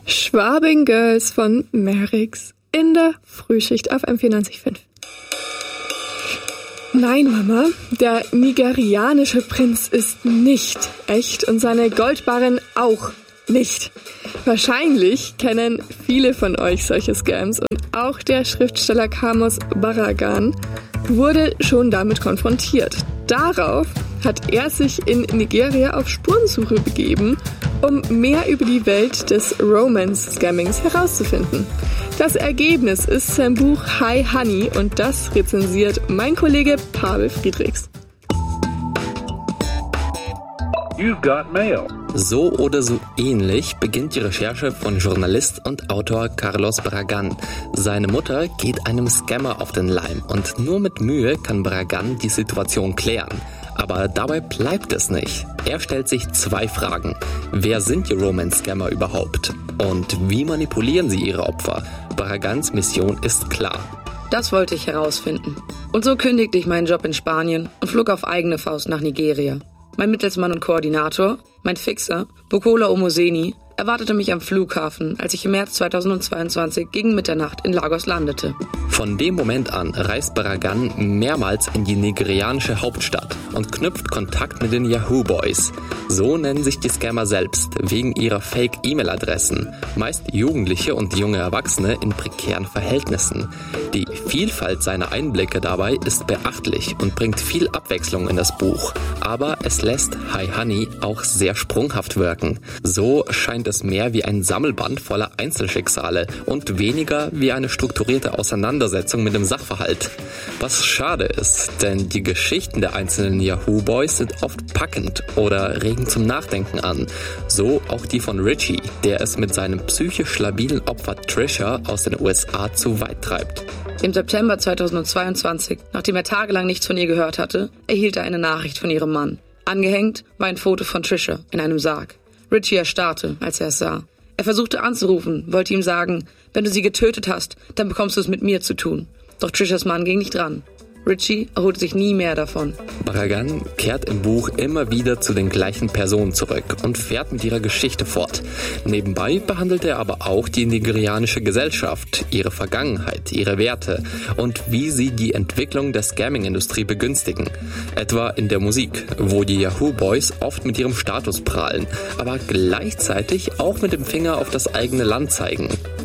Schwabing Girls von Merix in der Frühschicht auf M94.5. Nein, Mama, der nigerianische Prinz ist nicht echt und seine Goldbarren auch nicht. Wahrscheinlich kennen viele von euch solche Scams und auch der Schriftsteller Camus Baragan wurde schon damit konfrontiert. Darauf hat er sich in Nigeria auf Spurensuche begeben, um mehr über die Welt des Romance-Scammings herauszufinden. Das Ergebnis ist sein Buch Hi Honey und das rezensiert mein Kollege Pavel Friedrichs. You've got mail. So oder so ähnlich beginnt die Recherche von Journalist und Autor Carlos Baragan. Seine Mutter geht einem Scammer auf den Leim und nur mit Mühe kann Baragan die Situation klären. Aber dabei bleibt es nicht. Er stellt sich 2 Fragen. Wer sind die Romance-Scammer überhaupt? Und wie manipulieren sie ihre Opfer? Baragans Mission ist klar. Das wollte ich herausfinden. Und so kündigte ich meinen Job in Spanien und flog auf eigene Faust nach Nigeria. Mein Mittelsmann und Koordinator, mein Fixer, Bukola Omoseni, erwartete mich am Flughafen, als ich im März 2022 gegen Mitternacht in Lagos landete. Von dem Moment an reist Baragan mehrmals in die nigerianische Hauptstadt und knüpft Kontakt mit den Yahoo Boys. So nennen sich die Scammer selbst, wegen ihrer Fake-E-Mail-Adressen. Meist Jugendliche und junge Erwachsene in prekären Verhältnissen. Die Vielfalt seiner Einblicke dabei ist beachtlich und bringt viel Abwechslung in das Buch. Aber es lässt Hi Honey auch sehr sprunghaft wirken. So scheint es mehr wie ein Sammelband voller Einzelschicksale und weniger wie eine strukturierte Auseinandersetzung mit dem Sachverhalt. Was schade ist, denn die Geschichten der einzelnen Yahoo Boys sind oft packend oder regen zum Nachdenken an. So auch die von Richie, der es mit seinem psychisch labilen Opfer Trisha aus den USA zu weit treibt. Im September 2022, nachdem er tagelang nichts von ihr gehört hatte, erhielt er eine Nachricht von ihrem Mann. Angehängt war ein Foto von Trisha in einem Sarg. Richie erstarrte, als er es sah. Er versuchte anzurufen, wollte ihm sagen, wenn du sie getötet hast, dann bekommst du es mit mir zu tun. Doch Trishas Mann ging nicht ran. Richie erholte sich nie mehr davon. Baragan kehrt im Buch immer wieder zu den gleichen Personen zurück und fährt mit ihrer Geschichte fort. Nebenbei behandelt er aber auch die nigerianische Gesellschaft, ihre Vergangenheit, ihre Werte und wie sie die Entwicklung der Scamming-Industrie begünstigen. Etwa in der Musik, wo die Yahoo Boys oft mit ihrem Status prahlen, aber gleichzeitig auch mit dem Finger auf das eigene Land zeigen.